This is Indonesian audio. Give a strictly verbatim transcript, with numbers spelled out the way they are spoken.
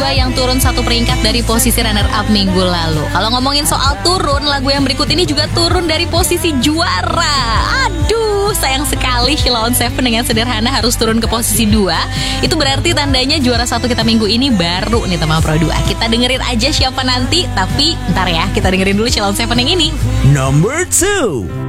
dua yang turun satu peringkat dari posisi runner up minggu lalu. Kalau ngomongin soal turun, lagu yang berikut ini juga turun dari posisi juara. Aduh, sayang sekali Sheila on Seven dengan Sederhana harus turun ke posisi dua. Itu berarti tandanya juara satu kita minggu ini baru nih teman Pro dua. Kita dengerin aja siapa nanti, tapi ntar ya, kita dengerin dulu Sheila on Seven yang ini. Number two.